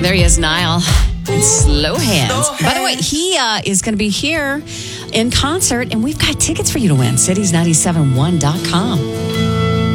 There he is, Niall. And Slow Hands. By the way, he is going to be here in concert, and we've got tickets for you to win. Cities971.com.